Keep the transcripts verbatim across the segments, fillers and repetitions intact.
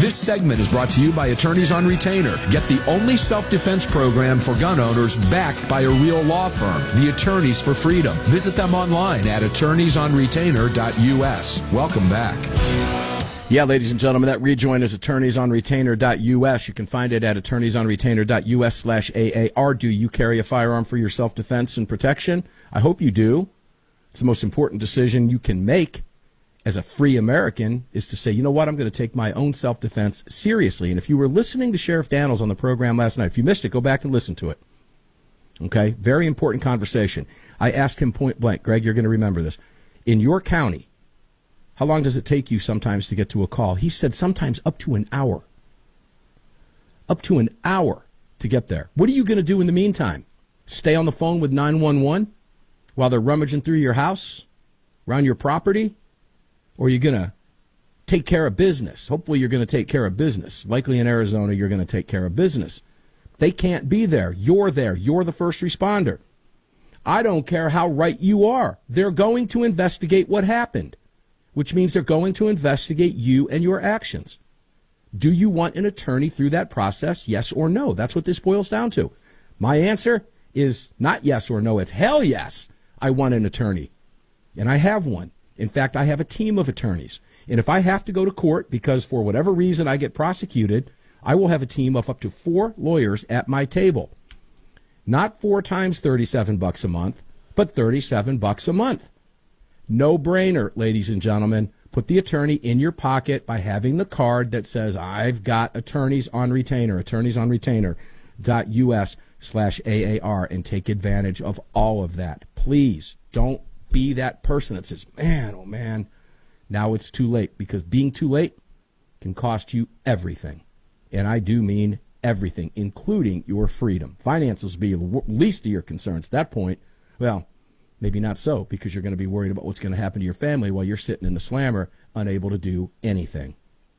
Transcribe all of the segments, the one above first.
This segment is brought to you by Attorneys on Retainer. Get the only self-defense program for gun owners backed by a real law firm, the Attorneys for Freedom. Visit them online at attorneys on retainer dot U S. Welcome back. Yeah, ladies and gentlemen, that rejoin is attorneys on retainer dot U S. You can find it at attorneys on retainer dot U S slash A A R. Do you carry a firearm for your self-defense and protection? I hope you do. It's the most important decision you can make as a free American, is to say, you know what, I'm going to take my own self-defense seriously. And if you were listening to Sheriff Daniels on the program last night, if you missed it, go back and listen to it. Okay? Very important conversation. I asked him point blank, Greg, you're going to remember this. In your county, how long does it take you sometimes to get to a call? He said sometimes up to an hour. Up to an hour to get there. What are you going to do in the meantime? Stay on the phone with nine one one while they're rummaging through your house, around your property? Or are you going to take care of business? Hopefully you're going to take care of business. Likely in Arizona, you're going to take care of business. They can't be there. You're there. You're the first responder. I don't care how right you are. They're going to investigate what happened, which means they're going to investigate you and your actions. Do you want an attorney through that process, yes or no? That's what this boils down to. My answer is not yes or no. It's hell yes. I want an attorney, and I have one. In fact, I have a team of attorneys. And if I have to go to court because for whatever reason I get prosecuted, I will have a team of up to four lawyers at my table. Not four times thirty-seven bucks a month, but thirty-seven bucks a month. No brainer, ladies and gentlemen. Put the attorney in your pocket by having the card that says, I've got attorneys on retainer, attorneys on retainer dot U S slash A A R, and take advantage of all of that. Please don't be that person that says, man, oh man, now it's too late, because being too late can cost you everything. And I do mean everything, including your freedom. Finances will be the least of your concerns. At that point, well, maybe not so, because you're going to be worried about what's going to happen to your family while you're sitting in the slammer, unable to do anything.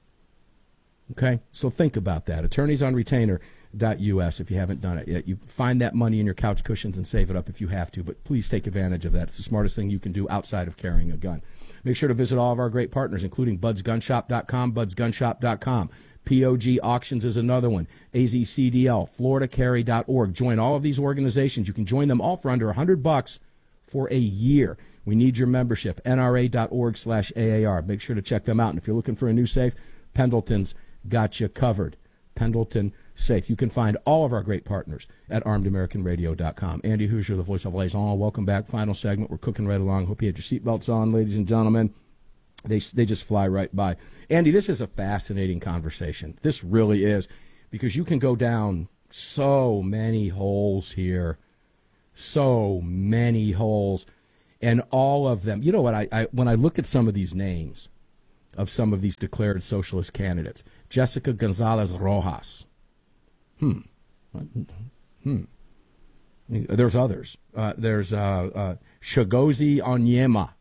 Okay? So think about that. attorneys on retainer dot U S if you haven't done it yet. You find that money in your couch cushions and save it up if you have to, but please take advantage of that. It's the smartest thing you can do outside of carrying a gun. Make sure to visit all of our great partners, including buds gun shop dot com, buds gun shop dot com. P O G Auctions is another one. A Z C D L, florida carry dot org. Join all of these organizations. You can join them all for under one hundred bucks for a year. We need your membership. N R A dot org slash A A R. Make sure to check them out. And if you're looking for a new safe, Pendleton's got you covered. Pendleton Safe. You can find all of our great partners at armed american radio dot com. Andy Hoosier, the voice of liaison. Welcome back. Final segment. We're cooking right along. Hope you had your seatbelts on, ladies and gentlemen. They they just fly right by. Andy, this is a fascinating conversation. This really is, because you can go down so many holes here. So many holes. And all of them. You know what? I, I when I look at some of these names of some of these declared socialist candidates, Jessica Gonzalez Rojas. Hmm. Hmm. There's others. Uh, there's uh, uh, Shagozi Onyema.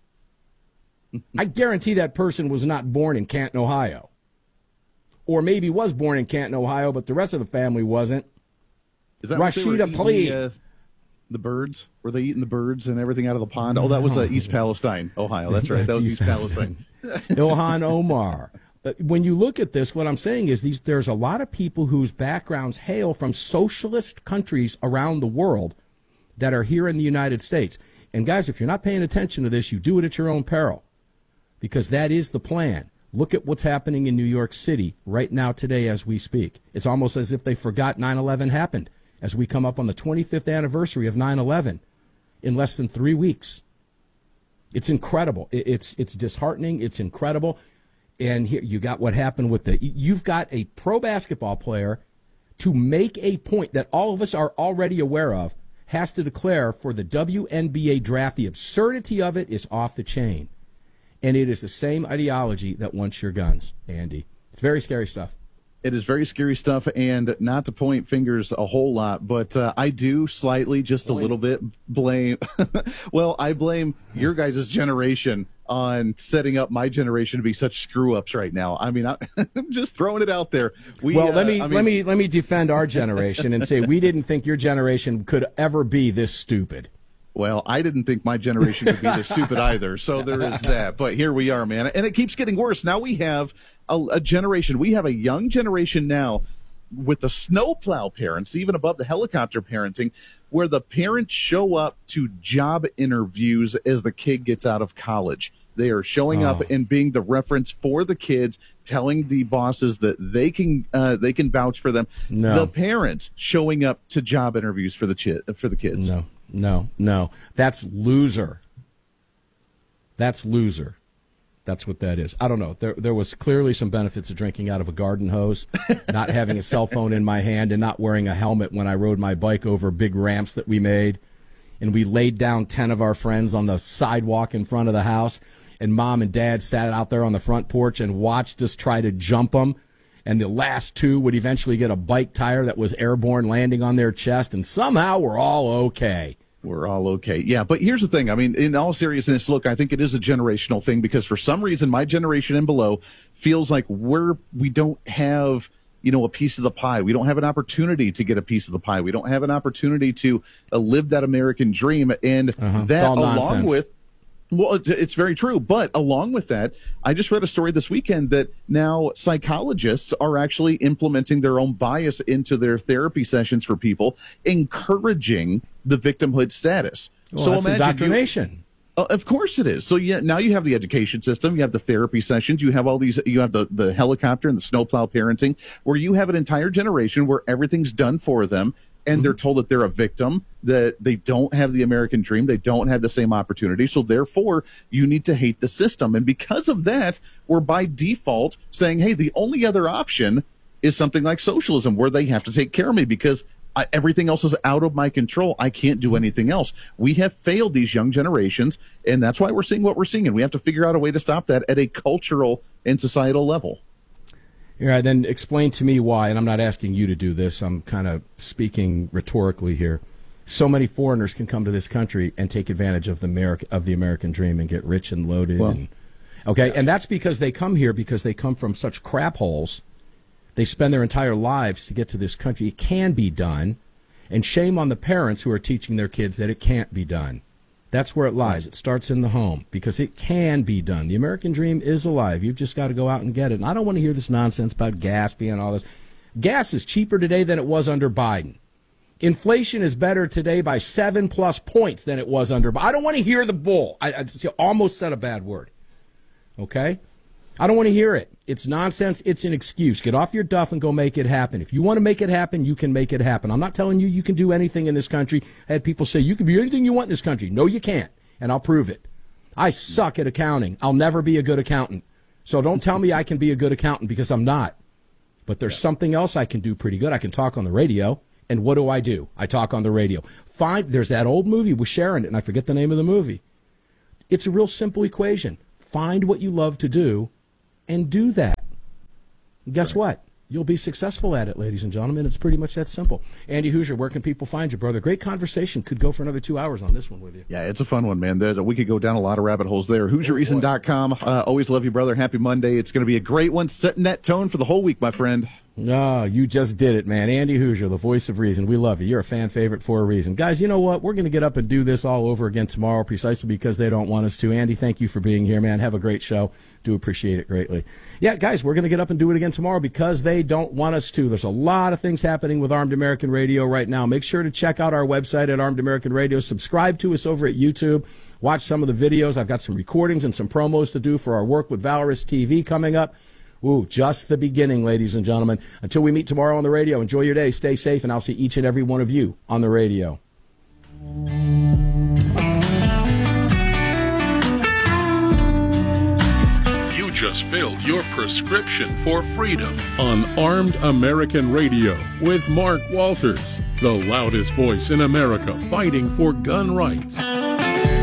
I guarantee that person was not born in Canton, Ohio. Or maybe was born in Canton, Ohio, but the rest of the family wasn't. Is that Rashida Tlaib. The, uh, the birds? Were they eating the birds and everything out of the pond? Oh, that was uh, East Palestine, Ohio. That's right. That was East, East Palestine. Palestine. Ilhan Omar. When you look at this, what I'm saying is these, there's a lot of people whose backgrounds hail from socialist countries around the world that are here in the United States. And guys, if you're not paying attention to this, you do it at your own peril, because that is the plan. Look at what's happening in New York City right now today as we speak. It's almost as if they forgot nine eleven happened as we come up on the twenty-fifth anniversary of nine eleven in less than three weeks. It's incredible. It's, it's disheartening. It's incredible. And here you got what happened with the, you've got a pro basketball player to make a point that all of us are already aware of, has to declare for the W N B A draft. The absurdity of it is off the chain. And it is the same ideology that wants your guns, Andy. It's very scary stuff. It is very scary stuff, and not to point fingers a whole lot, but uh, I do slightly, just a little bit, blame, well, I blame your guys' generation on setting up my generation to be such screw-ups right now. I mean, I'm just throwing it out there. We, well, let me uh, I mean, let me let me defend our generation and say we didn't think your generation could ever be this stupid. Well, I didn't think my generation would be this stupid either, so there is that. But here we are, man. And it keeps getting worse. Now we have a, a generation, we have a young generation now with the snowplow parents, even above the helicopter parenting, where the parents show up to job interviews as the kid gets out of college. They are showing oh. up and being the reference for the kids, telling the bosses that they can uh, they can vouch for them. No. The parents showing up to job interviews for the chi- for the kids. No, no, no. That's loser. That's loser. That's what that is. I don't know. There there was clearly some benefits of drinking out of a garden hose, not having a cell phone in my hand, and not wearing a helmet when I rode my bike over big ramps that we made. And we laid down ten of our friends on the sidewalk in front of the house, and Mom and Dad sat out there on the front porch and watched us try to jump them. And the last two would eventually get a bike tire that was airborne landing on their chest, and somehow we're all okay. We're all okay. Yeah, but here's the thing. I mean, in all seriousness, look, I think it is a generational thing because for some reason my generation and below feels like we're we don't have, you know, a piece of the pie. We don't have an opportunity to get a piece of the pie. We don't have an opportunity to uh, live that American dream. And uh-huh. that along nonsense. with Well, it's very true. But along with that, I just read a story this weekend that now psychologists are actually implementing their own bias into their therapy sessions for people, encouraging the victimhood status. Well, so that's imagine indoctrination. You, uh, of course it is. So yeah, now you have the education system, you have the therapy sessions, you have all these, you have the, the helicopter and the snowplow parenting, where you have an entire generation where everything's done for them. And they're told that they're a victim, that they don't have the American dream, they don't have the same opportunity, so therefore you need to hate the system. And because of that, we're by default saying, hey, the only other option is something like socialism, where they have to take care of me because I, everything else is out of my control. I can't do anything else. We have failed these young generations, and that's why we're seeing what we're seeing, and we have to figure out a way to stop that at a cultural and societal level. All right, then explain to me why, and I'm not asking you to do this, I'm kind of speaking rhetorically here. So many foreigners can come to this country and take advantage of the America, of the American dream and get rich and loaded. Well, and, okay, yeah. And that's because they come here because they come from such crap holes. They spend their entire lives to get to this country. It can be done, and shame on the parents who are teaching their kids that it can't be done. That's where it lies. It starts in the home because it can be done. The American dream is alive. You've just got to go out and get it. And I don't want to hear this nonsense about gas being all this. Gas is cheaper today than it was under Biden. Inflation is better today by seven plus points than it was under Biden. I don't want to hear the bull. I, I almost said a bad word. Okay? I don't want to hear it. It's nonsense. It's an excuse. Get off your duff and go make it happen. If you want to make it happen, you can make it happen. I'm not telling you you can do anything in this country. I had people say, you can do anything you want in this country. No, you can't. And I'll prove it. I suck at accounting. I'll never be a good accountant. So don't tell me I can be a good accountant because I'm not. But there's something else I can do pretty good. I can talk on the radio. And what do I do? I talk on the radio. Find, there's that old movie with Sharon, and I forget the name of the movie. It's a real simple equation. Find what you love to do and do that. And guess right. what? You'll be successful at it, ladies and gentlemen. It's pretty much that simple. Andy Hoosier, where can people find you, brother? Great conversation. Could go for another two hours on this one with you. Yeah, it's a fun one, man. There's, we could go down a lot of rabbit holes there. Hoosier Eason dot com. Uh, always love you, brother. Happy Monday. It's going to be a great one. Setting that tone for the whole week, my friend. No, you just did it, man. Andy Hoosier, the voice of reason. We love you. You're a fan favorite for a reason. Guys, you know what? We're going to get up and do this all over again tomorrow precisely because they don't want us to. Andy, thank you for being here, man. Have a great show. Do appreciate it greatly. Yeah, guys, we're going to get up and do it again tomorrow because they don't want us to. There's a lot of things happening with Armed American Radio right now. Make sure to check out our website at Armed American Radio. Subscribe to us over at YouTube. Watch some of the videos. I've got some recordings and some promos to do for our work with Valorous T V coming up. Ooh, just the beginning, ladies and gentlemen. Until we meet tomorrow on the radio, enjoy your day, stay safe, and I'll see each and every one of you on the radio. You just filled your prescription for freedom on Armed American Radio with Mark Walters, the loudest voice in America fighting for gun rights.